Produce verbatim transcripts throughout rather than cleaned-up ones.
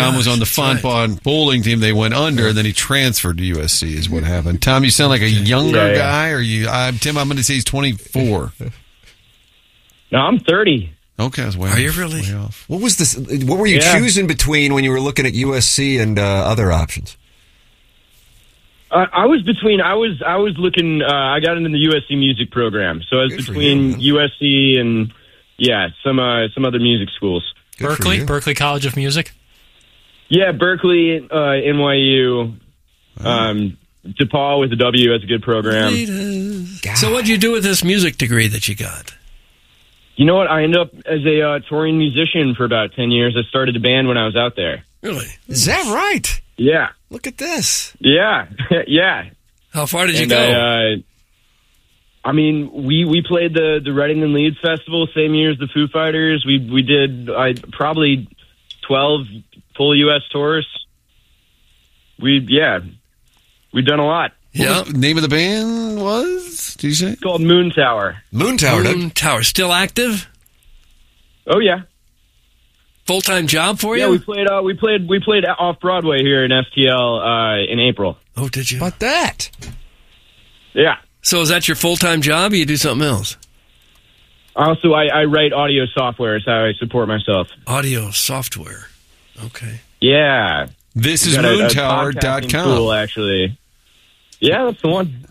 Tom gosh, was on the Fontbonne right. bowling team. They went under, and then he transferred to U S C is what happened. Tom, you sound like a younger yeah, yeah. guy. Or you, I'm, Tim, I'm going to say he's twenty-four. No, I'm thirty. Okay, I was way Are off, you really? Way off. What was this? What were you yeah. choosing between when you were looking at U S C and uh, other options? Uh, I was between. I was. I was looking. Uh, I got into the U S C music program, so I was Good between you, U S C and yeah, some uh, some other music schools. Good Berkeley, Berkeley College of Music. Yeah, Berkeley, uh, N Y U, um, DePaul with a W. That's a good program. So, what'd you do with this music degree that you got? You know what? I ended up as a uh, touring musician for about ten years. I started a band when I was out there. Really? Is that right? Yeah. Look at this. Yeah, yeah. How far did and you go? I, uh, I mean, we, we played the, the Reading and Leeds Festival same year as the Foo Fighters. We we did I probably twelve full U S tours. We yeah, we've done a lot. Yeah. What was the name of the band was? Did you say? It's called Moon Tower. Moon Tower. Moon Tower. Still active? Oh yeah. Full time job for you? Yeah, we played. Uh, we played. We played off Broadway here in F T L uh, in April. Oh, did you? How about that? Yeah. So is that your full time job, or you do something else? Also, I, I write audio software. Is how I support myself. Audio software. Okay. Yeah. This is moon tower dot com. Cool, actually. Yeah, that's the one.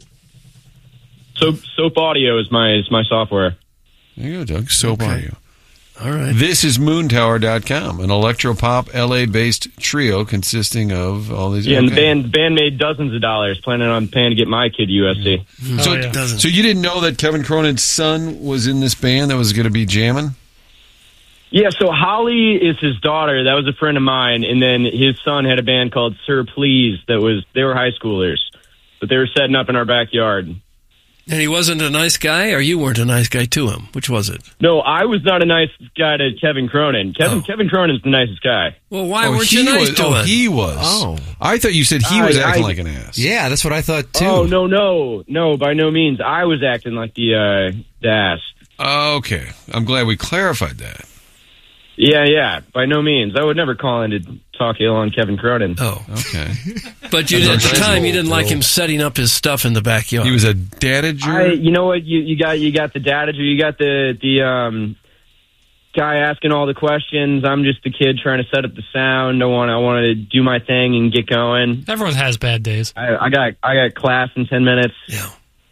Soap Soap Audio is my is my software. There you go, Doug. Soap okay. Audio. All right. This is moon tower dot com, an electropop L A-based trio consisting of all these... Yeah, okay. and the band, band made dozens of dollars, planning on paying to get my kid to U S C. Mm-hmm. So, oh, yeah. so you didn't know that Kevin Cronin's son was in this band that was going to be jamming? Yeah, so Holly is his daughter. That was a friend of mine. And then his son had a band called Sir Please that was... They were high schoolers, but they were setting up in our backyard. And he wasn't a nice guy, or you weren't a nice guy to him? Which was it? No, I was not a nice guy to Kevin Cronin. Kevin oh. Kevin Cronin's the nicest guy. Well, why oh, weren't you nice was, to oh, him? he was. Oh. I thought you said he was I, acting I, like an ass. Yeah, that's what I thought, too. Oh, no, no. No, by no means. I was acting like the, uh, the ass. Okay. I'm glad we clarified that. Yeah, yeah. By no means. I would never call in to talk ill on Kevin Cronin. Oh, okay. But you did, at the time, you didn't like him setting up his stuff in the backyard. He was a dadager? I, you know what? You, you got you got the dadager. You got the the um, guy asking all the questions. I'm just the kid trying to set up the sound. I want I want to do my thing and get going. Everyone has bad days. I, I got I got class in ten minutes. Yeah.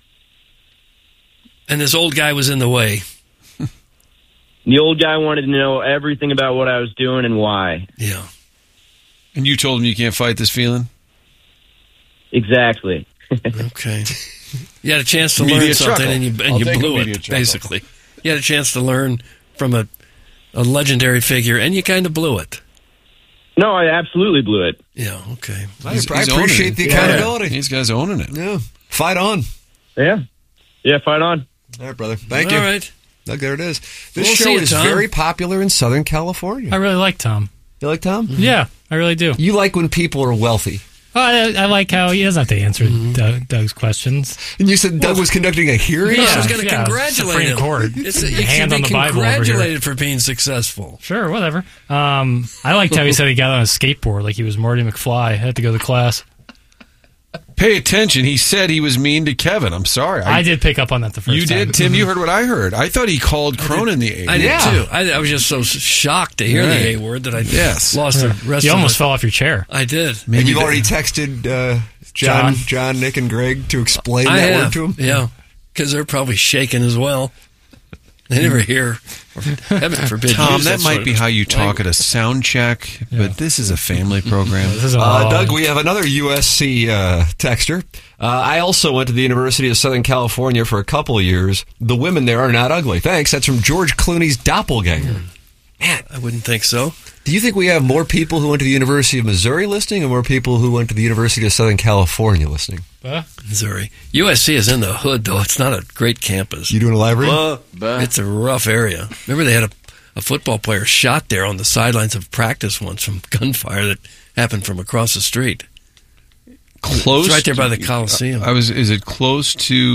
And this old guy was in the way. The old guy wanted to know everything about what I was doing and why. Yeah. And you told him you can't fight this feeling? Exactly. Okay. You had a chance to media learn something, chuckle. and you, and I'll you take blew a it, media chuckle. basically. You had a chance to learn from a, a legendary figure, and you kind of blew it. No, I absolutely blew it. Yeah, okay. I, He's- I he's appreciate owning the it. accountability. Yeah. These guys owning it. Yeah. Fight on. Yeah. Yeah, fight on. All right, brother. Thank All you. right. Look, there it is. This We'll show see you, is Tom. very popular in Southern California. I really like Tom. You like Tom? Yeah, I really do. You like when people are wealthy. Oh, I, I like how he doesn't have to answer Mm-hmm. Doug, Doug's questions. And you said Doug was conducting a hearing? Yeah, I was going to yeah, congratulate Supreme him. Court. It's a, you Hand should on be the Bible over here. congratulated for being successful. Sure, whatever. Um, I liked how he said he got on a skateboard like he was Marty McFly. Had to go to class. Pay attention. He said he was mean to Kevin. I'm sorry. I, did pick up on that the first You time. did, Tim? You heard what I heard. I thought he called Cronin the A. I did, Yeah. too. I, I was just so shocked to hear Right. the A word that I Yes. lost the rest You of almost it. fell off your chair. I did. And you've already texted uh, John, John. John, Nick, and Greg to explain I that have. word to him? Yeah, because they're probably shaking as well. They never hear, or heaven forbid, Tom, use that that might sort be of how you talk language. at a sound check, but this is a family program. This is a Uh, long- Doug, we have another U S C uh, texter. Uh, I also went to the University of Southern California for a couple of years. The women there are not ugly. Thanks. That's from George Clooney's doppelganger. Man, I wouldn't think so. do you think we have more people who went to the University of Missouri listening or more people who went to the University of Southern California listening? Huh? Missouri. U S C is in the hood, though. It's not a great campus. You doing a library? Uh, it's a rough area. Remember they had a, a football player shot there on the sidelines of practice once from gunfire that happened from across the street. Close, It's right there by to- the Coliseum. I was. Is it close to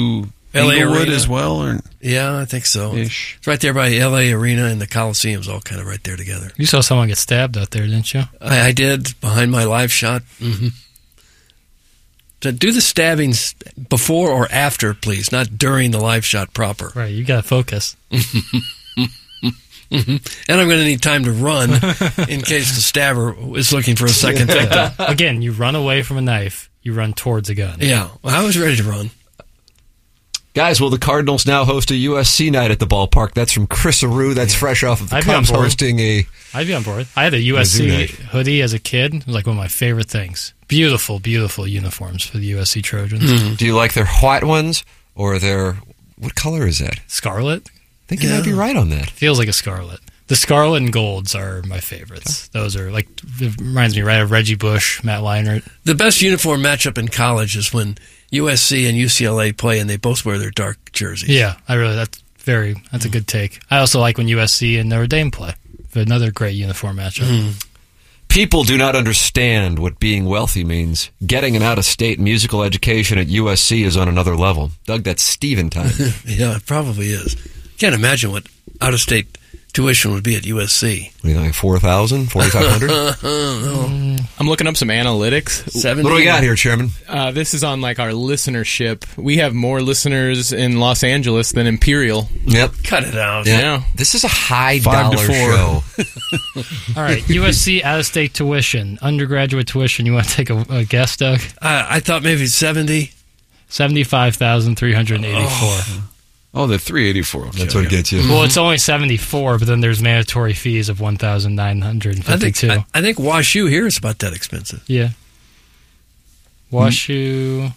L A Inglewood Arena as well, or Yeah, I think so. ish. It's right there by L A Arena, and the Coliseum's all kind of right there together. You saw someone get stabbed out there, didn't you? I, I did, behind my live shot. Mm-hmm. So do the stabbings before or after, please, not during the live shot proper. Right, you got to focus. Mm-hmm. And I'm going to need time to run in case the stabber is looking for a second victim. Again, you run away from a knife, you run towards a gun. Yeah, well, I was ready to run. Guys, will the Cardinals now host a U S C night at the ballpark? That's from Chris Aru. That's fresh off of the I'd be on Cubs board. hosting a... I'd be on board. I had a U S C Mizzou night. hoodie as a kid. It was like one of my favorite things. Beautiful, beautiful uniforms for the U S C Trojans. Mm-hmm. Do you like their white ones or their... What color is that? Scarlet? I think you might be right on that. Feels like a scarlet. The scarlet and golds are my favorites. Those are like, it reminds me right of Reggie Bush, Matt Leinart. The best uniform matchup in college is when U S C and U C L A play and they both wear their dark jerseys. Yeah, I really, that's very, that's a good take. I also like when U S C and Notre Dame play. Another great uniform matchup. Mm. People do not understand what being wealthy means. Getting an out-of-state musical education at U S C is on another level. Doug, that's Steven time. Yeah, it probably is. Can't imagine what out-of-state tuition would be at U S C. What do you think, four thousand, forty-five hundred? I'm looking up some analytics. seventy What do we got here, Chairman? Uh, this is on like our listenership. We have more listeners in Los Angeles than Imperial. Yep. Cut it out. Yeah. This is a high Five to dollar four. show. All right, U S C out-of-state tuition, undergraduate tuition. You want to take a, a guess, Doug? I, I thought maybe seventy. seventy-five thousand three hundred eighty-four. Oh, the three eighty-four. Okay. That's what gets you. Well, it's only seventy-four, but then there's mandatory fees of one thousand nine hundred I think fifty-two. I, I think WashU here is about that expensive. Yeah. WashU,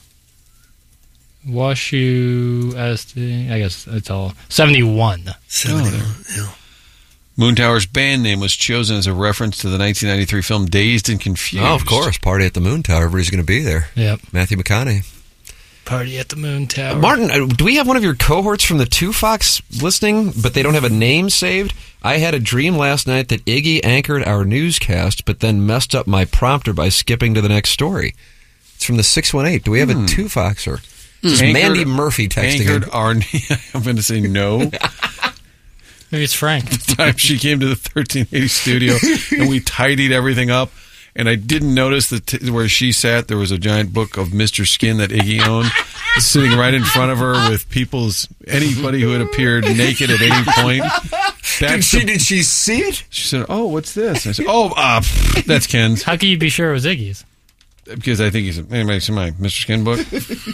WashU, S D, I guess it's all seventy-one. seventy. there. Yeah. Moontower's band name was chosen as a reference to the nineteen ninety-three film Dazed and Confused. Oh, of course. Party at the Moon Tower. Everybody's going to be there. Yep. Matthew McConaughey. Party at the Moon Tower. Martin, uh, do we have one of your cohorts from the Two Fox listening, but they don't have a name saved? I had a dream last night that Iggy anchored our newscast, but then messed up my prompter by skipping to the next story. It's from the six one eight. Do we have a Two Foxer? This is Anchored- Mandy Murphy texting Anchored in. our. I'm going to say no. Maybe it's Frank. The time she came to the thirteen eighty studio and we tidied everything up. And I didn't notice that t- where she sat, there was a giant book of Mister Skin that Iggy owned, sitting right in front of her with people's anybody who had appeared naked at any point. That's Did she, the- did she see it? she said, "Oh, what's this?" I said, "Oh, uh, that's Ken's," How can you be sure it was Iggy's? because I think he's anybody see my Mister Skin book.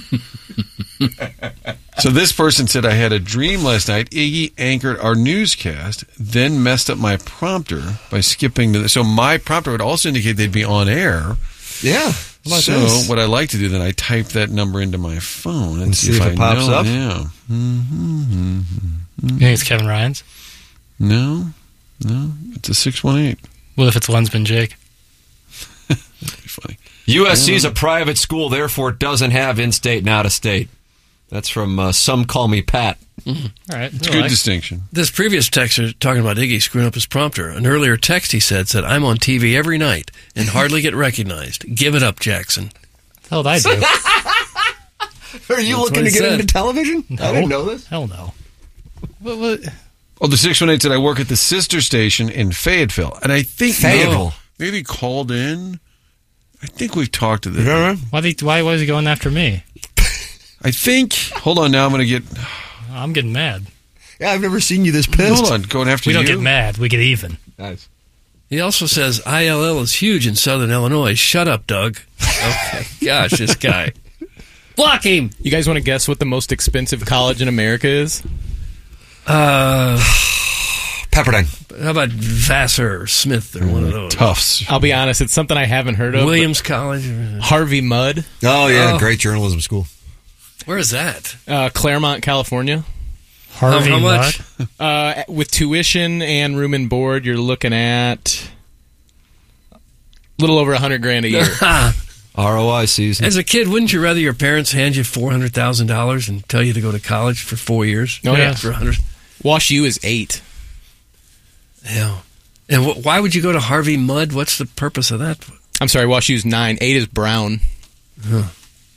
So this person said, I had a dream last night. Iggy anchored our newscast, then messed up my prompter by skipping to the... So my prompter would also indicate they'd be on air. Yeah. So what I like to do, then I type that number into my phone and, And see, see if I it pops know. up? Yeah. Mm-hmm. You think it's Kevin Ryan's? No. No. It's a six one eight. What if it's Lensman Jake? That'd be funny. U S C is a private school, therefore it doesn't have in-state and out-of-state. That's from uh, Some Call Me Pat. All right. It's a good distinction. This previous texter talking about Iggy screwing up his prompter. An earlier text he said said, "I'm on T V every night and hardly get recognized. Give it up, Jackson." Hell, I do. Are you That's looking what to he get said. into television? I didn't know this. Hell no. What, what? Oh, the six one eight said, I work at the sister station in Fayetteville. And I think... Fayetteville. Maybe he called in. I think we've talked to this. Why, they, why was he going after me? I think... Hold on now. I'm going to get... I'm getting mad. Yeah, I've never seen you this pissed. Hold on. Going after We you? don't get mad. We get even. Nice. He also says, I L L is huge in Southern Illinois. Shut up, Doug. Okay. Gosh, this guy. Block him! You guys want to guess what the most expensive college in America is? Uh, Pepperdine. how about Vassar or Smith or one of those? Tufts. I'll be honest, it's something I haven't heard of. Williams College. but Harvey Mudd, Oh, yeah, Oh. great journalism school. Where is that? uh, Claremont, California. Harvey how much? Mudd? Uh, with tuition and room and board, you're looking at a little over a hundred grand a year. R O I season. As a kid, wouldn't you rather your parents hand you four hundred thousand dollars and tell you to go to college for four years? Oh, yeah. For one hundred. Wash U is eight. Yeah. And wh- why would you go to Harvey Mudd? What's the purpose of that? I'm sorry, Wash U's nine. Eight is Brown.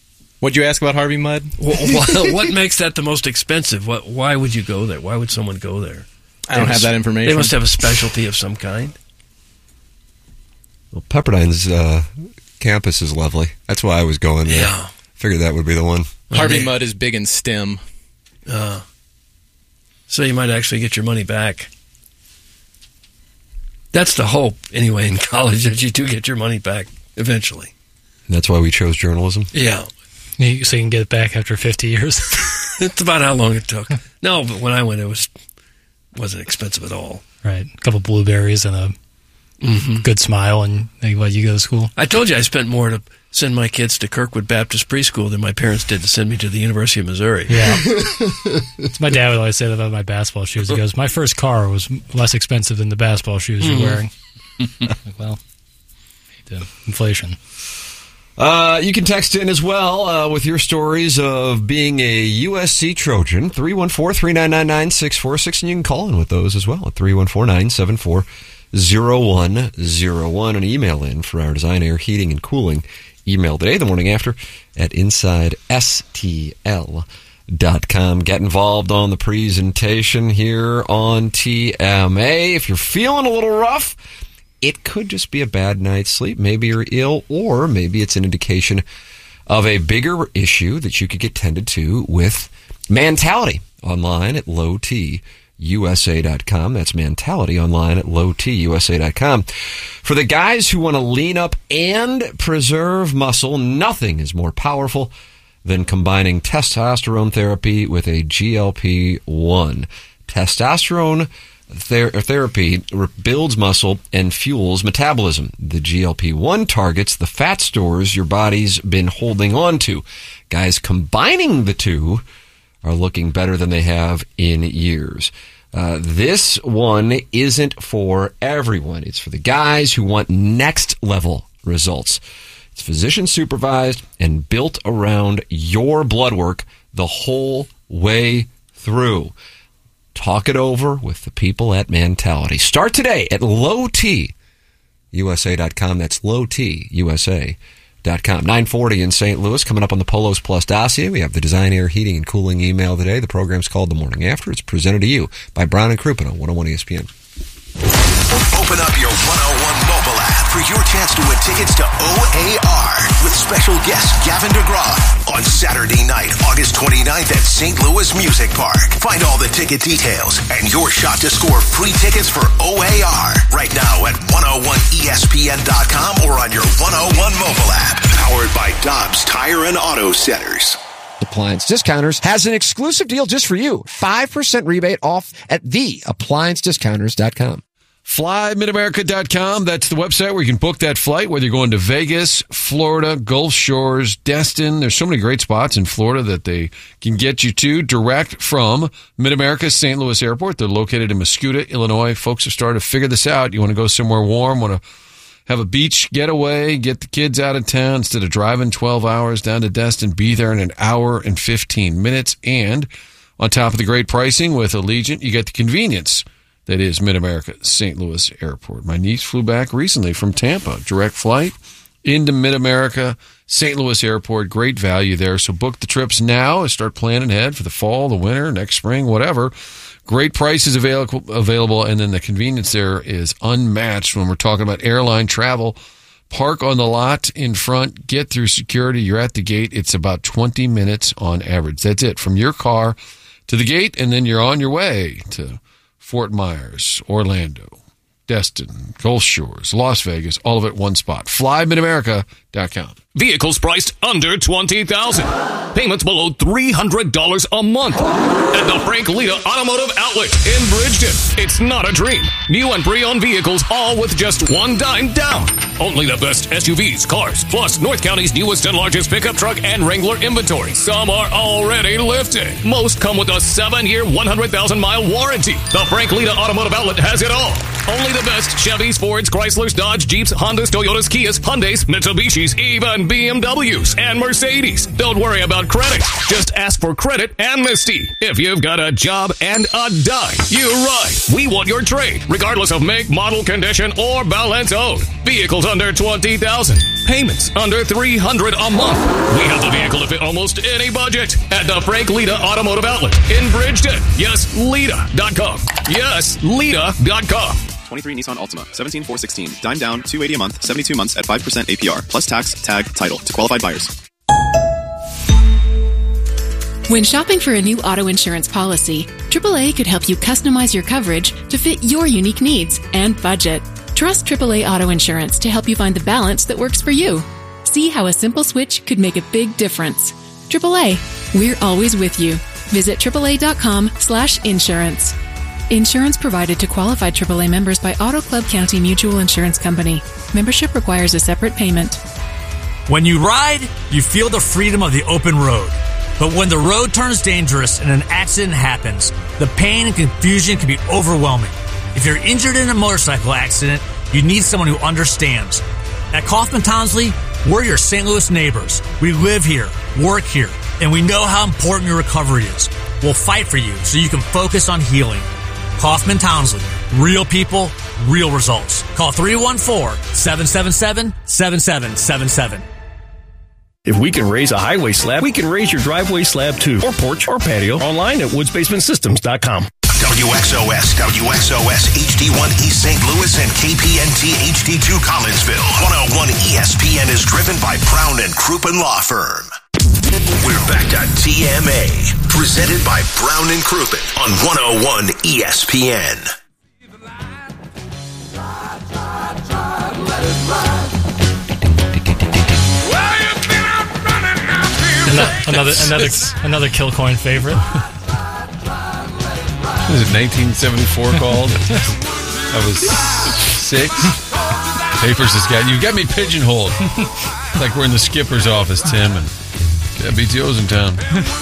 What'd you ask about Harvey Mudd? what, what makes that the most expensive? What? Why would you go there? Why would someone go there? I don't have that information. They must have a specialty of some kind. Well, Pepperdine's uh, campus is lovely. That's why I was going there. Yeah. Figured that would be the one. Harvey they, Mudd is big in STEM. Uh, so you might actually get your money back. That's the hope, anyway, in college, that you do get your money back eventually. That's why we chose journalism? Yeah. You, so you can get it back after fifty years? It's about how long it took. No, but when I went, it was, wasn't expensive at all. Right. A couple blueberries and a mm-hmm. good smile, and what, you go to school? I told you I spent more to send my kids to Kirkwood Baptist Preschool than my parents did to send me to the University of Missouri. Yeah. My dad would always say that about my basketball shoes. He goes, my first car was less expensive than the basketball shoes you're wearing. Like, well, the inflation. Uh, you can text in as well uh, with your stories of being a U S C Trojan, three one four, three nine nine, nine six four six, and you can call in with those as well at three one four, nine seven four, zero one zero one, and email in for our Design Air Heating and Cooling email today, the morning after, at inside s t l dot com. Get involved on the presentation here on T M A. If you're feeling a little rough, it could just be a bad night's sleep. Maybe you're ill, or maybe it's an indication of a bigger issue that you could get tended to with Mentality online at low t u s a dot com. That's Mentality online at low t u s a dot com. For the guys who want to lean up and preserve muscle, nothing is more powerful than combining testosterone therapy with a G L P one. Testosterone Ther- therapy builds muscle and fuels metabolism. The G L P one targets the fat stores your body's been holding on to. Guys combining the two are looking better than they have in years. Uh, this one isn't for everyone. It's for the guys who want next level results. It's physician supervised and built around your blood work the whole way through. Talk it over with the people at Mentality. Start today at low t u s a dot com. That's low t u s a dot com. nine forty in Saint Louis. Coming up on the Polos Plus dossier, we have the Design Air Heating and Cooling email today. The program's called The Morning After. It's presented to you by Brown and Crouppen on one oh one E S P N. Open up your one oh one mobile app for your chance to win tickets to O A R with special guest Gavin DeGraw on Saturday night, August twenty-ninth at Saint Louis Music Park. Find all the ticket details and your shot to score free tickets for O A R right now at one oh one E S P N dot com or on your one oh one mobile app. Powered by Dobbs Tire and Auto Centers. Appliance Discounters has an exclusive deal just for you. five percent rebate off at the appliance discounters dot com. fly mid america dot com. That's the website where you can book that flight, whether you're going to Vegas, Florida, Gulf Shores, Destin. There's so many great spots in Florida that they can get you to direct from Mid-America Saint Louis Airport. They're located in Mascoutah, Illinois. Folks have started to figure this out. You want to go somewhere warm, want to have a beach getaway, get the kids out of town instead of driving twelve hours down to Destin, be there in an hour and fifteen minutes. And on top of the great pricing with Allegiant, you get the convenience that is Mid-America Saint Louis Airport. My niece flew back recently from Tampa. Direct flight into Mid-America Saint Louis Airport. Great value there. So book the trips now and start planning ahead for the fall, the winter, next spring, whatever. Great prices available, available, and then the convenience there is unmatched when we're talking about airline travel. Park on the lot in front, get through security. You're at the gate. It's about twenty minutes on average. That's it. From your car to the gate, and then you're on your way to Fort Myers, Orlando, Destin, Gulf Shores, Las Vegas, all of it one spot. fly mid america dot com. Vehicles priced under twenty thousand dollars. Payments below three hundred dollars a month. At the Frank Lita Automotive Outlet in Bridgeton. It's not a dream. New and pre-owned vehicles, all with just one dime down. Only the best S U Vs, cars, plus North County's newest and largest pickup truck and Wrangler inventory. Some are already lifted. Most come with a seven-year, one hundred thousand mile warranty. The Frank Lita Automotive Outlet has it all. Only the best Chevys, Fords, Chryslers, Dodge, Jeeps, Hondas, Toyotas, Kias, Hyundais, Mitsubishis, even B M Ws and Mercedes. Don't worry about credit. Just ask for credit amnesty. If you've got a job and a dime, you ride. We want your trade, regardless of make, model, condition, or balance owed. Vehicles under twenty thousand dollars. Payments under three hundred dollars a month. We have the vehicle to fit almost any budget at the Frank Lita Automotive Outlet in Bridgeton. Yes, Lita dot com. Yes, Lita dot com. twenty-three Nissan Altima, seventeen four sixteen. Dime down, two hundred eighty dollars a month, seventy-two months at five percent A P R. Plus tax, tag, title to qualified buyers. When shopping for a new auto insurance policy, triple A could help you customize your coverage to fit your unique needs and budget. Trust triple A Auto Insurance to help you find the balance that works for you. See how a simple switch could make a big difference. triple A, we're always with you. Visit triple A dot com slash insurance. Insurance provided to qualified triple A members by Auto Club County Mutual Insurance Company. Membership requires a separate payment. When you ride, you feel the freedom of the open road. But when the road turns dangerous and an accident happens, the pain and confusion can be overwhelming. If you're injured in a motorcycle accident, you need someone who understands. At Kaufman Townsley, we're your Saint Louis neighbors. We live here, work here, and we know how important your recovery is. We'll fight for you so you can focus on healing. Kaufman Townsley. Real people, real results. Call three one four, seven seven seven, seven seven seven seven. If we can raise a highway slab, we can raise your driveway slab too, or porch, or patio. Online at woods basement systems dot com. W X O S, W X O S, H D one East Saint Louis, and K P N T H D two Collinsville. one oh one E S P N is driven by Brown and Crouppen Law Firm. We're back to T M A, presented by Brown and Crouppen on one oh one E S P N. Another another another Kilcoin favorite. Was it nineteen seventy-four called? I was six. Papers has got you got me pigeonholed. Like we're in the skipper's office, Tim, and yeah, B T O's in town.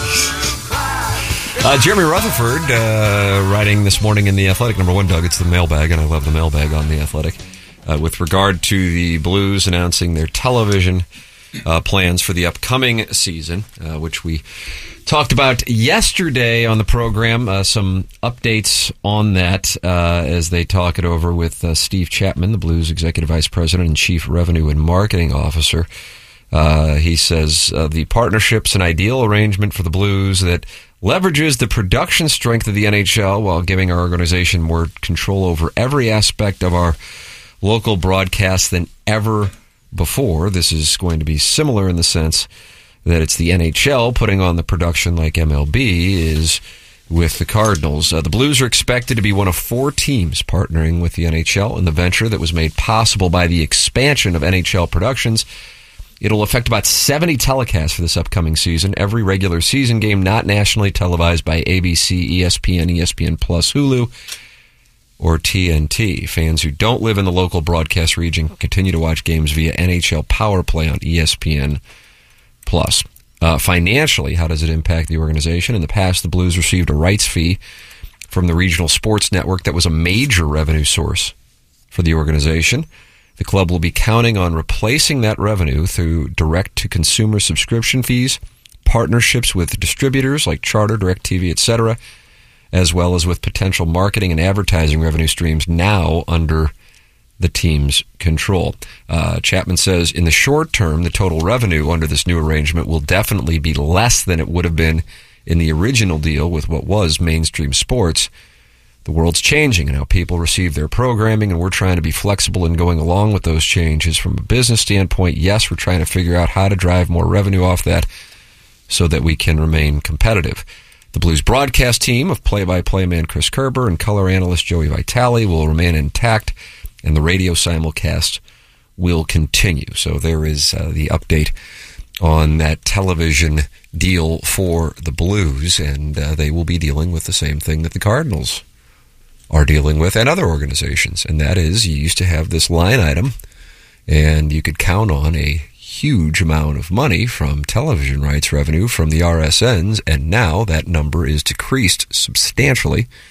Uh, Jeremy Rutherford uh, writing this morning in The Athletic. Number one, Doug, it's the mailbag, and I love the mailbag on The Athletic. Uh, with regard to the Blues announcing their television Uh, plans for the upcoming season, uh, which we talked about yesterday on the program. Uh, some updates on that uh, as they talk it over with uh, Steve Chapman, the Blues Executive Vice President and Chief Revenue and Marketing Officer. Uh, he says uh, the partnership's an ideal arrangement for the Blues that leverages the production strength of the N H L while giving our organization more control over every aspect of our local broadcast than ever before. This is going to be similar in the sense that it's the N H L putting on the production like M L B is with the Cardinals. Uh, the Blues are expected to be one of four teams partnering with the N H L in the venture that was made possible by the expansion of N H L productions. It'll affect about seventy telecasts for this upcoming season. Every regular season game not nationally televised by A B C, E S P N, E S P N Plus, Hulu, or T N T. Fans who don't live in the local broadcast region can continue to watch games via N H L Power Play on E S P N Plus. Uh, financially, how does it impact the organization? In the past, the Blues received a rights fee from the regional sports network that was a major revenue source for the organization. The club will be counting on replacing that revenue through direct-to-consumer subscription fees, partnerships with distributors like Charter, DirecTV, et cetera, as well as with potential marketing and advertising revenue streams now under the team's control. Uh, Chapman says, in the short term, the total revenue under this new arrangement will definitely be less than it would have been in the original deal with what was mainstream sports. The world's changing and how people receive their programming, and we're trying to be flexible in going along with those changes. From a business standpoint, yes, we're trying to figure out how to drive more revenue off that so that we can remain competitive. The Blues broadcast team of play-by-play man Chris Kerber and color analyst Joey Vitale will remain intact, and the radio simulcast will continue. So there is uh, the update on that television deal for the Blues, and uh, they will be dealing with the same thing that the Cardinals are dealing with and other organizations, and that is you used to have this line item, and you could count on a huge amount of money from television rights revenue from the R S Ns, and now that number is decreased substantially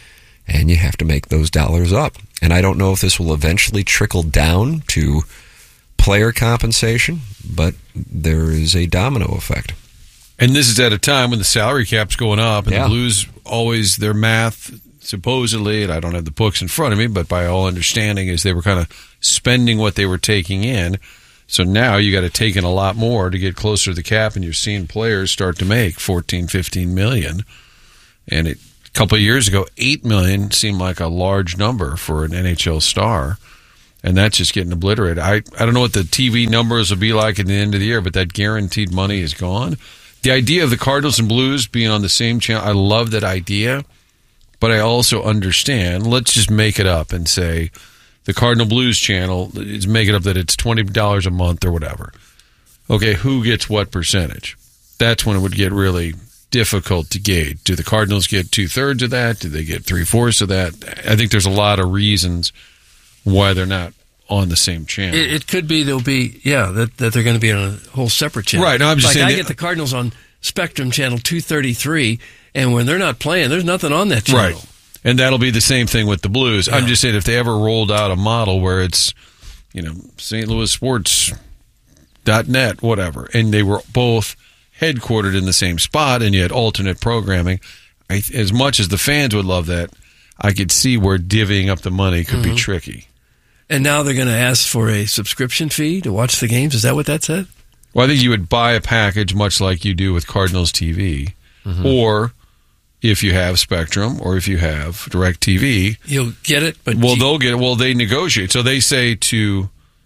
and you have to make those dollars up. And I don't know if this will eventually trickle down to player compensation, but there is a domino effect. And this is at a time when the salary cap's going up, and yeah. the Blues always, their math, supposedly, and I don't have the books in front of me, but by all understanding is they were kind of spending what they were taking in. So now you got to take in a lot more to get closer to the cap, and you're seeing players start to make fourteen, fifteen million. And it, a couple of years ago, eight million seemed like a large number for an N H L star. And that's just getting obliterated. I, I don't know what the T V numbers will be like at the end of the year, but that guaranteed money is gone. The idea of the Cardinals and Blues being on the same channel, I love that idea, but I also understand, let's just make it up and say the Cardinal Blues channel, is make it up that it's twenty dollars a month or whatever. Okay, who gets what percentage? That's when it would get really difficult to gauge. Do the Cardinals get two-thirds of that? Do they get three-fourths of that? I think there's a lot of reasons why they're not on the same channel. It, it could be they'll be, yeah, that, that they're going to be on a whole separate channel. Right. No, I'm just like saying I that, get the Cardinals on Spectrum channel two thirty-three, and when they're not playing, there's nothing on that channel. Right. And that'll be the same thing with the Blues. Yeah. I'm just saying if they ever rolled out a model where it's, you know, Saint Louis Sports dot net, whatever, and they were both headquartered in the same spot and you had alternate programming, I, as much as the fans would love that, I could see where divvying up the money could Mm-hmm. be tricky. And now they're going to ask for a subscription fee to watch the games. Is that what that said? Well, I think you would buy a package much like you do with Cardinals T V, Mm-hmm. or if you have Spectrum, or if you have DirecTV, you'll get it. But well, you, they'll get it. Well, they negotiate. So they say to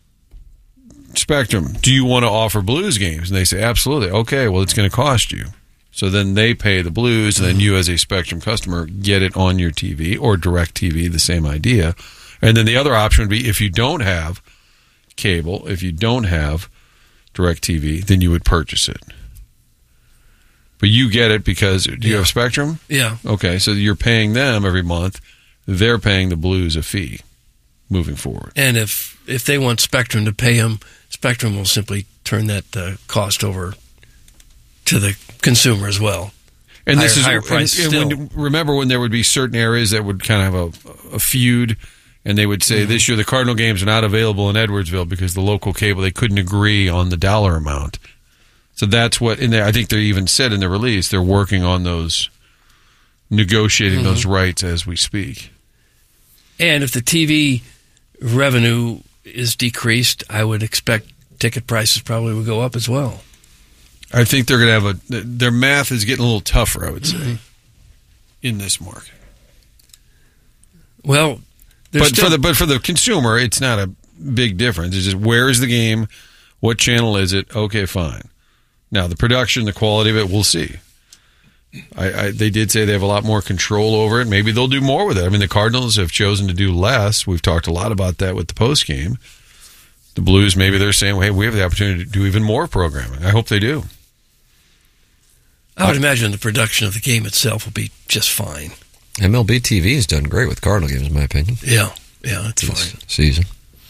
Spectrum, "Do you want to offer Blues games?" And they say, "Absolutely." Okay, well, it's going to cost you. So then they pay the Blues, and then you, as a Spectrum customer, get it on your T V, or DirecTV, the same idea. And then the other option would be if you don't have cable, if you don't have DirecTV, then you would purchase it. But you get it because, do you Yeah. have Spectrum? Yeah. Okay, so you're paying them every month. They're paying the Blues a fee moving forward. And if if they want Spectrum to pay them, Spectrum will simply turn that uh, cost over to the consumer as well. And this higher, is higher price and, and when, remember when there would be certain areas that would kind of have a, a feud, and they would say Mm-hmm. this year the Cardinal games are not available in Edwardsville because the local cable, they couldn't agree on the dollar amount. So that's what in there. I think they even said in the release they're working on those, negotiating Mm-hmm. those rights as we speak. And if the T V revenue is decreased, I would expect ticket prices probably would go up as well. I think they're going to have a. Their math is getting a little tougher, I would say, Mm-hmm. in this market. Well, but still, for the but for the consumer, it's not a big difference. It's just where is the game, what channel is it? Okay, fine. Now the production, the quality of it, we'll see. I, I they did say they have a lot more control over it. Maybe they'll do more with it. I mean, the Cardinals have chosen to do less. We've talked a lot about that with the post game. The Blues, maybe they're saying, well, "Hey, we have the opportunity to do even more programming." I hope they do. I would imagine the production of the game itself will be just fine. M L B T V has done great with Cardinal games, in my opinion. Yeah, yeah, that's this fine. season.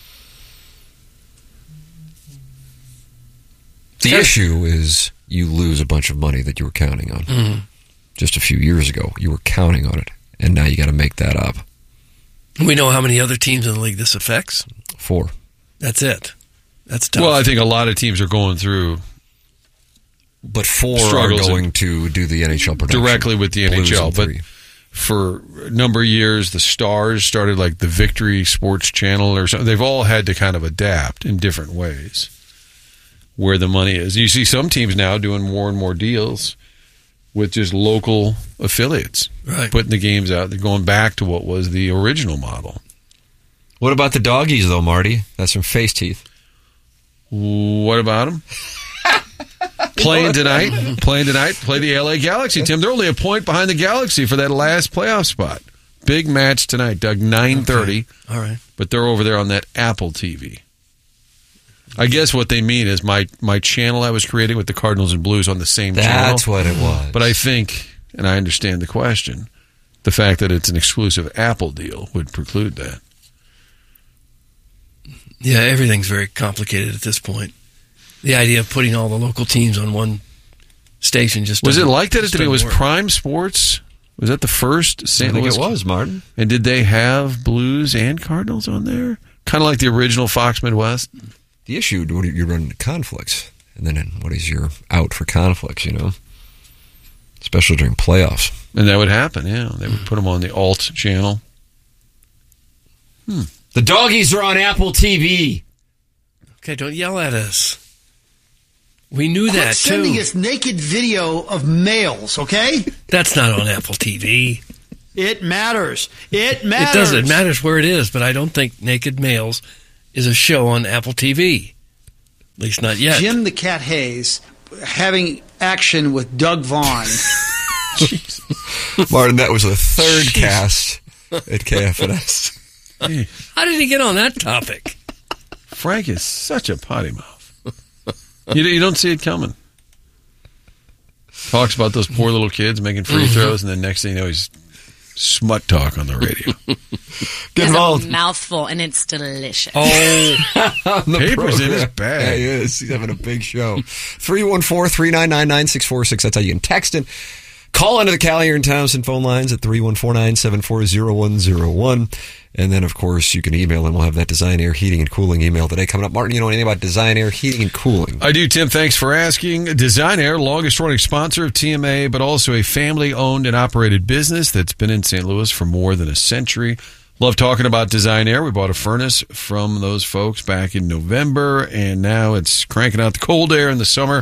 The Okay. issue is you lose a bunch of money that you were counting on. Mm-hmm. Just a few years ago, you were counting on it, and now you got to make that up. We know how many other teams in the league this affects. Four. That's it. That's tough. Well, I think a lot of teams are going through. But four struggles are going to do the N H L production. directly with the Blues N H L. and But three. for a number of years, the Stars started like the Victory Sports Channel or something. They've all had to kind of adapt in different ways where the money is. You see some teams now doing more and more deals with just local affiliates, right. putting the games out. They're going back to what was the original model. What about the doggies, though, Marty? That's from Face Teeth. What about them? Playing tonight, playing tonight, play the L A Galaxy, Tim. They're only a point behind the Galaxy for that last playoff spot. Big match tonight, Doug, nine thirty. Okay. All right. But they're over there on that Apple T V. I guess what they mean is my, my channel I was creating with the Cardinals and Blues on the same channel. That's what it was. But I think, and I understand the question, the fact that it's an exclusive Apple deal would preclude that. Yeah, everything's very complicated at this point. The idea of putting all the local teams on one station just Was it doesn't- like that at just the beginning? Was doesn't work. Prime Sports Was that the first Saint I think Louis? it was, Martin. And did they have Blues and Cardinals on there? Kind of like the original Fox Midwest? The issue, what you run into conflicts. And then what is your out for conflicts, you know? Especially during playoffs. And that would happen, yeah. They would put them on the alt channel. Hmm. The doggies are on Apple T V. Okay, don't yell at us. We knew Quit that, sending too. us naked video of males, okay? That's not on Apple T V. It matters. It matters. It does. It matters where it is, but I don't think Naked Males is a show on Apple T V. At least not yet. Jim the Cat Hayes having action with Doug Vaughn. Martin, that was the third Jeez. cast at K F N S. How did he get on that topic? Frank is such a potty mouth. You, you don't see it coming. Talks about those poor little kids making free throws, and then next thing you know, he's smut talk on the radio. Get involved. A mouthful, and it's delicious. Oh, the paper's in his bag. Yeah, he is. He's having a big show. three one four, three nine nine, nine six four six. That's how you can text in. Call into the Callier and Thompson phone lines at three one four, nine seven four, zero one zero one. And then, of course, you can email, and we'll have that Design Air Heating and Cooling email today coming up. Martin, you know anything about Design Air Heating and Cooling? I do, Tim. Thanks for asking. Design Air, longest-running sponsor of T M A, but also a family-owned and operated business that's been in Saint Louis for more than a century. Love talking about Design Air. We bought a furnace from those folks back in November, and now it's cranking out the cold air in the summer.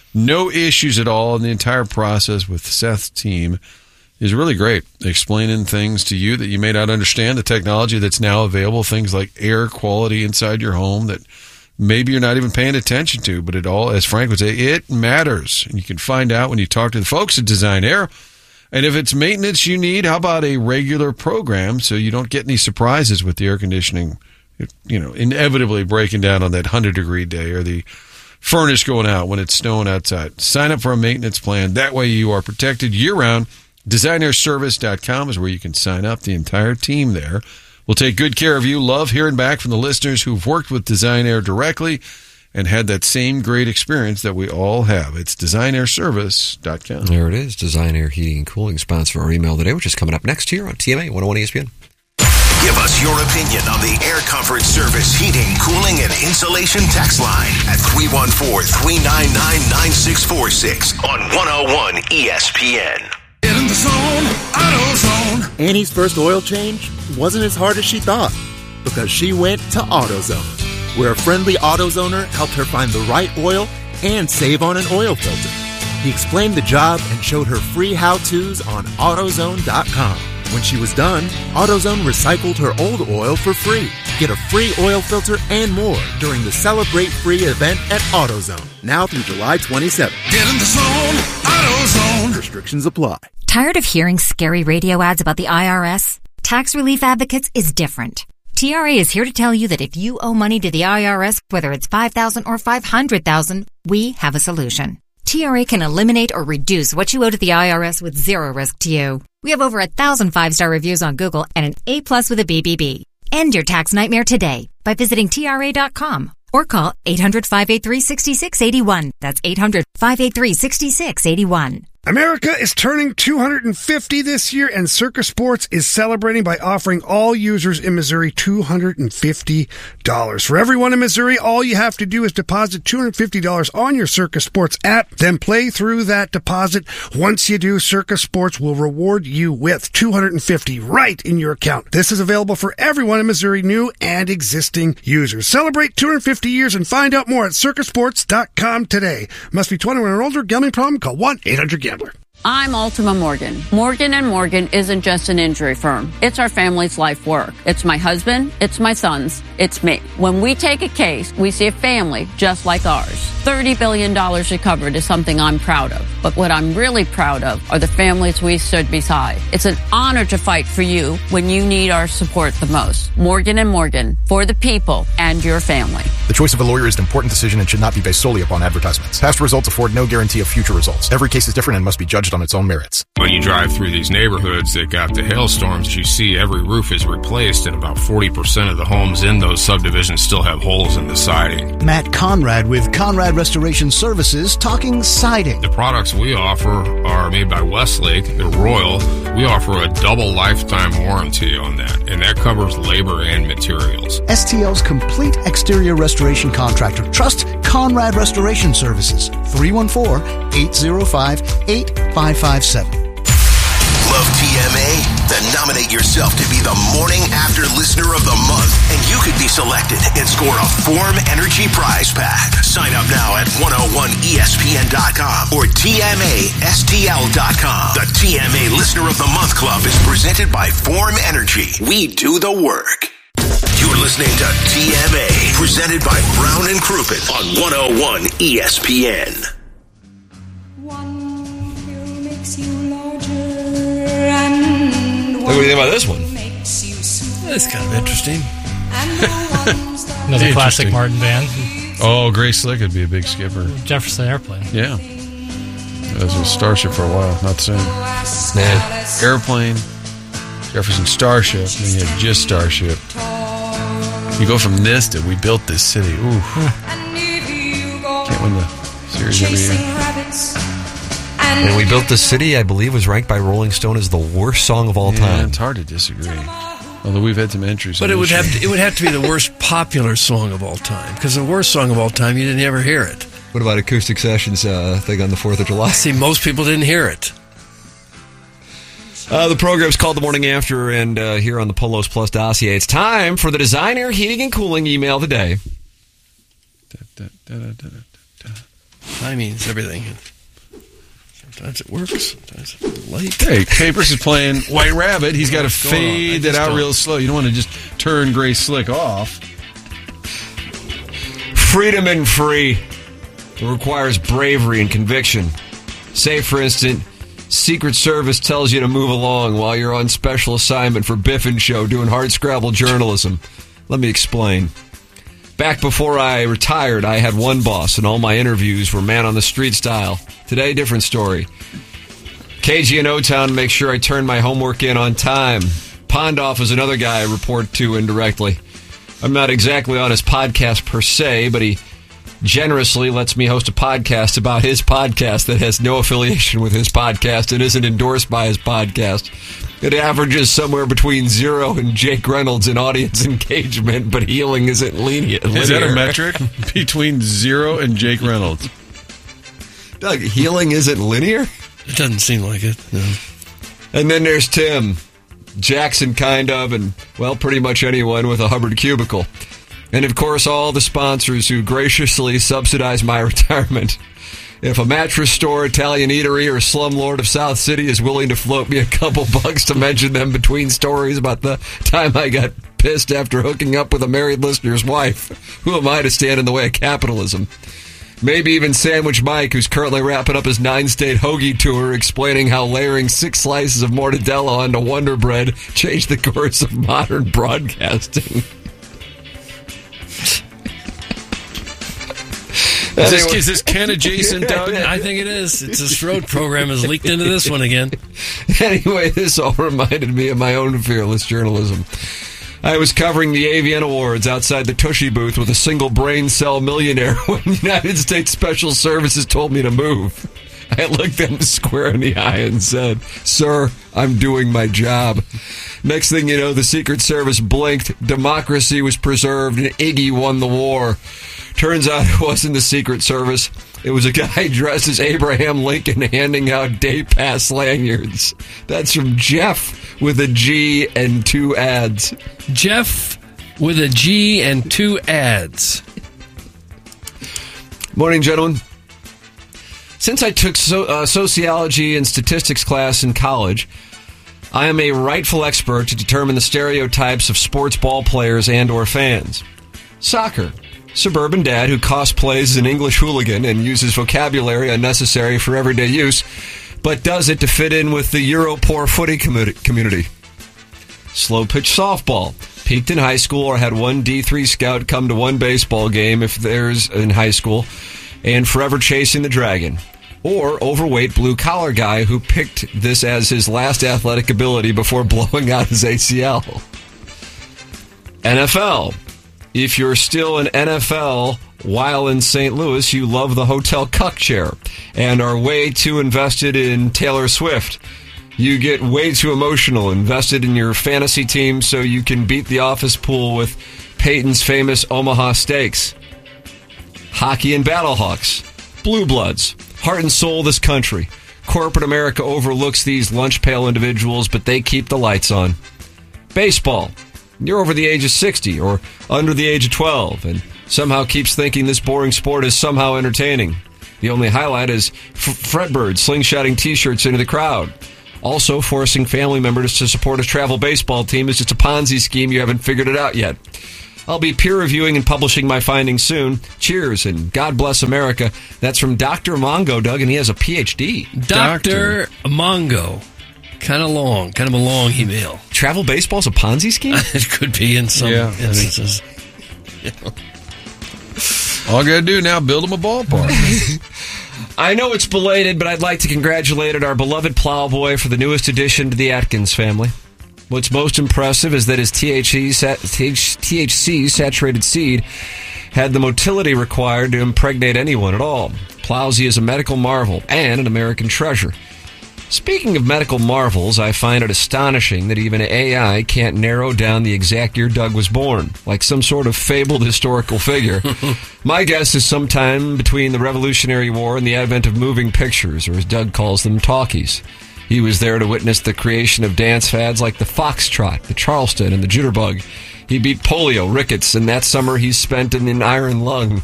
No issues at all in the entire process with Seth's team. Is really great, explaining things to you that you may not understand, the technology that's now available, things like air quality inside your home that maybe you're not even paying attention to, but it all, as Frank would say, it matters. And you can find out when you talk to the folks at Design Air. And if it's maintenance you need, how about a regular program so you don't get any surprises with the air conditioning, you know, inevitably breaking down on that one hundred degree day or the furnace going out when it's snowing outside. Sign up for a maintenance plan. That way you are protected year-round. design air service dot com is where you can sign up. The entire team there will take good care of you. Love hearing back from the listeners who've worked with Design Air directly and had that same great experience that we all have. It's design air service dot com. There it is. Design Air Heating and Cooling, sponsor our email today, which is coming up next here on T M A one oh one E S P N. Give us your opinion on the Air Comfort Service heating, cooling, and insulation text line at three one four, three nine nine, nine six four six on one oh one E S P N. Get in the zone, AutoZone. Annie's first oil change wasn't as hard as she thought because she went to AutoZone, where a friendly AutoZoner helped her find the right oil and save on an oil filter. He explained the job and showed her free how-tos on AutoZone dot com. When she was done, AutoZone recycled her old oil for free. Get a free oil filter and more during the Celebrate Free event at AutoZone, now through July twenty-seventh. Get in the zone, AutoZone. Restrictions apply. Tired of hearing scary radio ads about the I R S? Tax Relief Advocates is different. T R A is here to tell you that if you owe money to the I R S, whether it's five thousand dollars or five hundred thousand dollars, we have a solution. T R A can eliminate or reduce what you owe to the I R S with zero risk to you. We have over a thousand five-star reviews on Google and an A plus with a B B B. End your tax nightmare today by visiting T R A dot com or call eight hundred, five eight three, six six eight one. That's eight hundred, five eight three, six six eight one. America is turning two hundred fifty this year, and Circa Sports is celebrating by offering all users in Missouri two hundred fifty dollars. For everyone in Missouri, all you have to do is deposit two hundred fifty dollars on your Circa Sports app, then play through that deposit. Once you do, Circa Sports will reward you with two hundred fifty dollars right in your account. This is available for everyone in Missouri, new and existing users. Celebrate two hundred fifty years and find out more at circa sports dot com today. Must be twenty-one or older. Gambling problem? Call one eight hundred gambler. I'm Ultima Morgan. Morgan and Morgan isn't just an injury firm. It's our family's life work. It's my husband. It's my sons. It's me. When we take a case, we see a family just like ours. thirty billion dollars recovered is something I'm proud of. But what I'm really proud of are the families we stood beside. It's an honor to fight for you when you need our support the most. Morgan and Morgan, for the people and your family. The choice of a lawyer is an important decision and should not be based solely upon advertisements. Past results afford no guarantee of future results. Every case is different and must be judged on its own merits. When you drive through these neighborhoods that got the hailstorms, you see every roof is replaced and about forty percent of the homes in those subdivisions still have holes in the siding. Matt Conrad with Conrad Conrad Restoration Services talking siding. The products we offer are made by Westlake. They're Royal. We offer a double lifetime warranty on that, and that covers labor and materials. S T L's complete exterior restoration contractor. Trust Conrad Restoration Services. three one four, eight zero five, eight five five seven. Love T M A? Then nominate yourself to be the Morning After Listener of the Month, and you could be selected and score a Form Energy prize pack. Sign up now at one oh one E S P N dot com or T M A S T L dot com. The T M A Listener of the Month Club is presented by Form Energy. We do the work. You're listening to T M A, presented by Brown and Crouppen on one oh one E S P N. What do you think about this one? That's kind of interesting. Another classic Martin band. Oh, Grace Slick would be a big skipper. Jefferson Airplane. Yeah. It was a Starship for a while, not the same. Yeah. Airplane, Jefferson Starship, and then you had just Starship. You go from this to We Built This City. Ooh. Can't win the series every year. And We Built This City, I believe, was ranked by Rolling Stone as the worst song of all yeah, time. It's hard to disagree. Although we've had some entries. But it would have to, it would have to be the worst popular song of all time, because the worst song of all time, you didn't ever hear it. What about Acoustic Sessions uh, thing on the fourth of July? See, most people didn't hear it. Uh, the program's called The Morning After, and uh, here on the Polos Plus dossier, it's time for the Design Air Heating and Cooling email of the day. Da, da, da, da, da, da. Timing is everything. Sometimes it works, sometimes it's late. Hey, Capers is playing White Rabbit. He's got to fade that out real slow. You don't want to just turn Grace Slick off. Freedom and free. It requires bravery and conviction. Say, for instance, Secret Service tells you to move along while you're on special assignment for Biffin Show doing hardscrabble journalism. Let me explain. Back before I retired, I had one boss, and all my interviews were man-on-the-street style. Today, different story. K G in O-Town makes sure I turn my homework in on time. Pondoff is another guy I report to indirectly. I'm not exactly on his podcast per se, but he generously lets me host a podcast about his podcast that has no affiliation with his podcast and isn't endorsed by his podcast. It averages somewhere between zero and Jake Reynolds in audience engagement, but healing isn't lenient. Is that a metric? Between zero and Jake Reynolds. Doug, healing isn't linear? It doesn't seem like it, no. And then there's Tim. Jackson, kind of, and, well, pretty much anyone with a Hubbard cubicle. And, of course, all the sponsors who graciously subsidize my retirement. If a mattress store, Italian eatery, or slumlord of South City is willing to float me a couple bucks to mention them between stories about the time I got pissed after hooking up with a married listener's wife, who am I to stand in the way of capitalism? Maybe even Sandwich Mike, who's currently wrapping up his nine-state hoagie tour, explaining how layering six slices of mortadella onto Wonder Bread changed the course of modern broadcasting. Is this, is this Ken adjacent, Doug? I think it is. It's this road program has leaked into this one again. Anyway, this all reminded me of my own fearless journalism. I was covering the A V N Awards outside the Tushy booth with a single brain cell millionaire when United States Special Services told me to move. I looked them square in the eye and said, "Sir, I'm doing my job." Next thing you know, the Secret Service blinked, democracy was preserved, and Iggy won the war. Turns out it wasn't the Secret Service. It was a guy dressed as Abraham Lincoln handing out day pass lanyards. That's from Jeff with a G and two ads. Jeff with a G and two ads. Morning, gentlemen. Since I took so, uh, sociology and statistics class in college, I am a rightful expert to determine the stereotypes of sports ball players and or fans. Soccer. Suburban dad who cosplays as an English hooligan and uses vocabulary unnecessary for everyday use, but does it to fit in with the Euro-poor footy community. Slow pitch softball. Peaked in high school or had one D three scout come to one baseball game if there's in high school, and forever chasing the dragon. Or overweight blue-collar guy who picked this as his last athletic ability before blowing out his A C L. N F L. If you're still an N F L While in Saint Louis, you love the hotel cuck chair and are way too invested in Taylor Swift. You get way too emotional, invested in your fantasy team so you can beat the office pool with Peyton's famous Omaha Steaks. Hockey and Battlehawks. Blue Bloods. Heart and soul of this country. Corporate America overlooks these lunch pail individuals, but they keep the lights on. Baseball. You're over the age of sixty or under the age of twelve and somehow keeps thinking this boring sport is somehow entertaining. The only highlight is f- Fretbird slingshotting T-shirts into the crowd. Also, forcing family members to support a travel baseball team is just a Ponzi scheme. You haven't figured it out yet. I'll be peer reviewing and publishing my findings soon. Cheers, and God bless America. That's from Doctor Mongo, Doug, and he has a P H D. Doctor Mongo. Kind of long. Kind of a long email. Travel baseball's a Ponzi scheme? It could be in some Yeah. instances. All I got to do now, build them a ballpark. I know it's belated, but I'd like to congratulate our beloved Plowboy for the newest addition to the Atkins family. What's most impressive is that his T H C, T H C saturated seed had the motility required to impregnate anyone at all. Plowsy is a medical marvel and an American treasure. Speaking of medical marvels, I find it astonishing that even A I can't narrow down the exact year Doug was born, like some sort of fabled historical figure. My guess is sometime between the Revolutionary War and the advent of moving pictures, or as Doug calls them, talkies. He was there to witness the creation of dance fads like the foxtrot, the Charleston, and the jitterbug. He beat polio, rickets, and that summer he spent in an iron lung.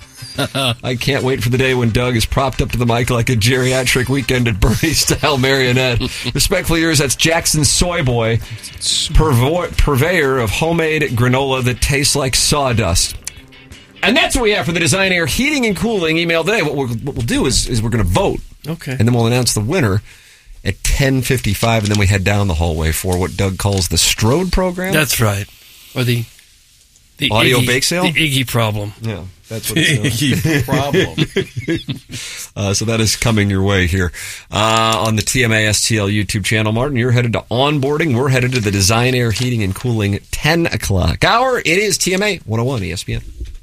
I can't wait for the day when Doug is propped up to the mic like a geriatric Weekend at Bernie-style marionette. Respectfully yours, that's Jackson Soy Boy, purvo- purveyor of homemade granola that tastes like sawdust. And that's what we have for the Design Air Heating and Cooling email today. What, we're, what we'll do is, is we're going to vote. Okay. And then we'll announce the winner at ten fifty-five, and then we head down the hallway for what Doug calls the Strode program. That's right. Or the... The audio Iggy, bake sale? The Iggy problem. Yeah, that's what it's Iggy problem. uh, so that is coming your way here uh, on the T M A S T L YouTube channel. Martin, you're headed to onboarding. We're headed to the Design Air Heating and Cooling at ten o'clock hour. It is T M A one oh one E S P N.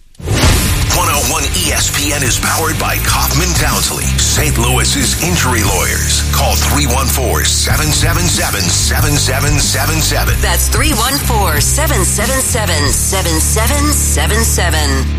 one oh one E S P N is powered by Kaufman Townsley, Saint Louis's injury lawyers. Call three one four, seven seven seven, seven seven seven seven. That's three one four, seven seven seven, seven seven seven seven.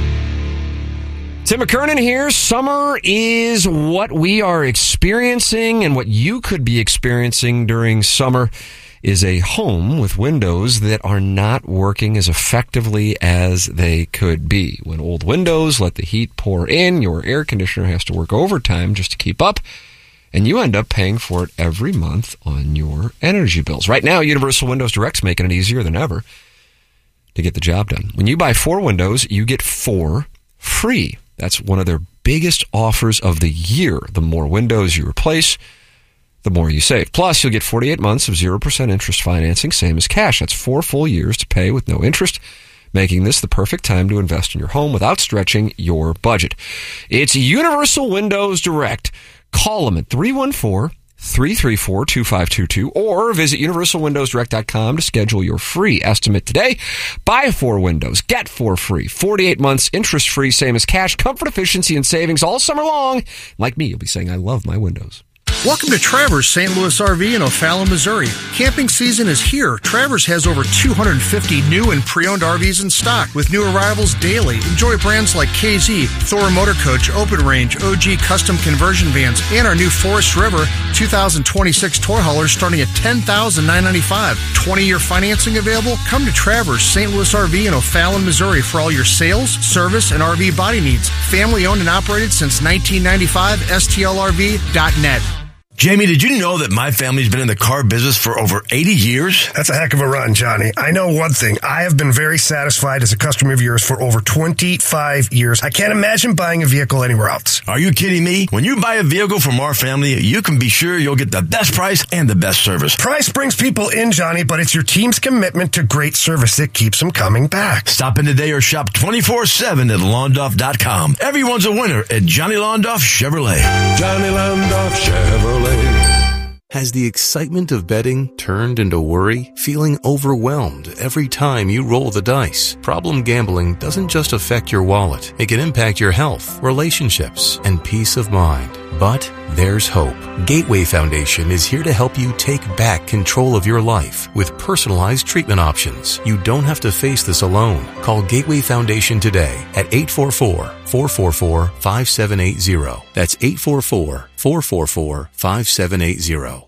Tim McKernan here. Summer is what we are experiencing, and what you could be experiencing during summer is a home with windows that are not working as effectively as they could be. When old windows let the heat pour in, your air conditioner has to work overtime just to keep up, and you end up paying for it every month on your energy bills. Right now, Universal Windows Direct's making it easier than ever to get the job done. When you buy four windows, you get four free. That's one of their biggest offers of the year. The more windows you replace, the more you save. Plus, you'll get forty-eight months of zero percent interest financing, same as cash. That's four full years to pay with no interest, making this the perfect time to invest in your home without stretching your budget. It's Universal Windows Direct. Call them at three one four, three three four, two five two two or visit universal windows direct dot com to schedule your free estimate today. Buy four windows, get four free. forty-eight months interest-free, same as cash. Comfort, efficiency, and savings all summer long. Like me, you'll be saying, I love my windows. Welcome to Travers Saint Louis R V in O'Fallon, Missouri. Camping season is here. Travers has over two hundred fifty new and pre-owned R Vs in stock with new arrivals daily. Enjoy brands like K Z, Thor Motor Coach, Open Range, O G Custom Conversion Vans, and our new Forest River two thousand twenty-six toy haulers starting at ten thousand nine hundred ninety-five dollars. twenty-year financing available? Come to Travers Saint Louis R V in O'Fallon, Missouri for all your sales, service, and R V body needs. Family owned and operated since nineteen ninety-five. S T L R V dot net. Jamie, did you know that my family's been in the car business for over eighty years? That's a heck of a run, Johnny. I know one thing. I have been very satisfied as a customer of yours for over twenty-five years. I can't imagine buying a vehicle anywhere else. Are you kidding me? When you buy a vehicle from our family, you can be sure you'll get the best price and the best service. Price brings people in, Johnny, but it's your team's commitment to great service that keeps them coming back. Stop in today or shop twenty-four seven at Londoff dot com. Everyone's a winner at Johnny Londoff Chevrolet. Johnny Londoff Chevrolet. Has the excitement of betting turned into worry? Feeling overwhelmed every time you roll the dice? Problem gambling doesn't just affect your wallet. It can impact your health, relationships, and peace of mind. But there's hope. Gateway Foundation is here to help you take back control of your life with personalized treatment options. You don't have to face this alone. Call Gateway Foundation today at eight four four, four four four, five seven eight zero. That's eight four four, four four four, five seven eight zero.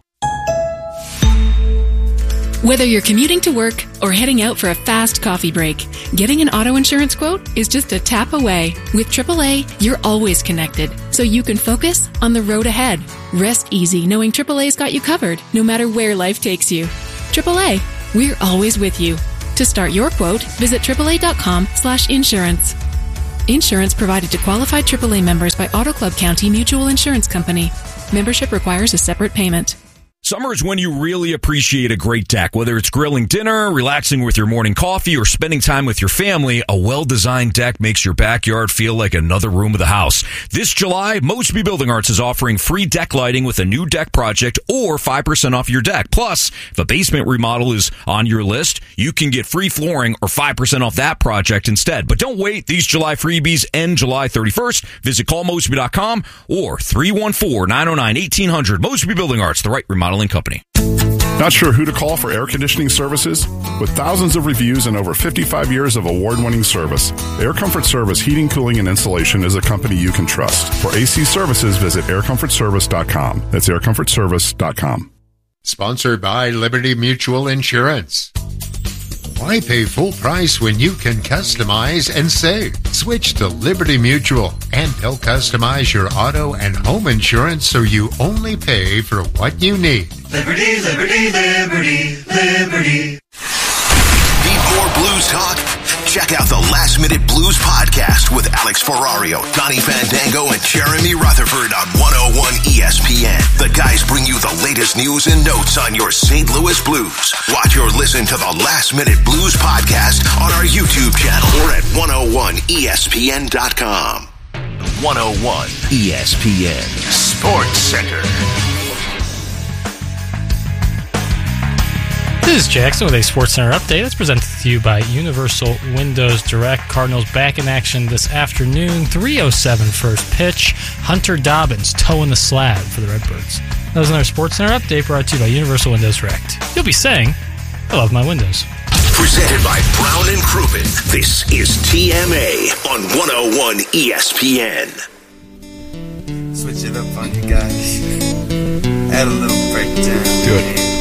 Whether you're commuting to work or heading out for a fast coffee break, getting an auto insurance quote is just a tap away. With triple A, you're always connected, so you can focus on the road ahead. Rest easy knowing triple A's got you covered, no matter where life takes you. triple A, we're always with you. To start your quote, visit triple A dot com slash insurance. Insurance provided to qualified triple A members by Auto Club County Mutual Insurance Company. Membership requires a separate payment. Summer is when you really appreciate a great deck. Whether it's grilling dinner, relaxing with your morning coffee, or spending time with your family, a well-designed deck makes your backyard feel like another room of the house. This July, Mosby Building Arts is offering free deck lighting with a new deck project or five percent off your deck. Plus, if a basement remodel is on your list, you can get free flooring or five percent off that project instead. But don't wait. These July freebies end July thirty-first. Visit call mosby dot com or three one four, nine oh nine, eighteen hundred. Mosby Building Arts, the right remodeling company. Not sure who to call for air conditioning services? With thousands of reviews and over fifty-five years of award-winning service, Air Comfort Service Heating, Cooling, and Installation is a company you can trust. For A C services, visit air comfort service dot com. That's air comfort service dot com. Sponsored by Liberty Mutual Insurance. Why pay full price when you can customize and save? Switch to Liberty Mutual, and they'll customize your auto and home insurance so you only pay for what you need. Liberty, liberty, liberty, liberty. Need more blues talk? Check out the Last Minute Blues podcast with Alex Ferrario, Donnie Fandango, and Jeremy Rutherford on one oh one E S P N. The guys bring you the latest news and notes on your Saint Louis Blues. Watch or listen to the Last Minute Blues podcast on our YouTube channel or at one oh one E S P N dot com. one oh one E S P N Sports Center. This is Jackson with a SportsCenter update. It's presented to you by Universal Windows Direct. Cardinals back in action this afternoon. three oh seven first pitch. Hunter Dobbins toeing the slab for the Redbirds. That was another SportsCenter update brought to you by Universal Windows Direct. You'll be saying, I love my windows. Presented by Brown and Crouppen. This is T M A on one oh one E S P N. Switch it up on you guys. Add a little breakdown. Do it.